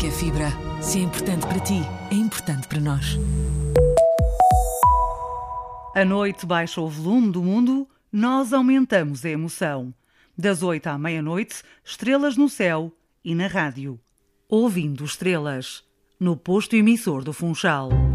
que é fibra. Se é importante para ti, é importante para nós. A noite baixa o volume do mundo, nós aumentamos a emoção. Das 8 à meia-noite, estrelas no céu e na rádio. Ouvindo estrelas, no posto emissor do Funchal.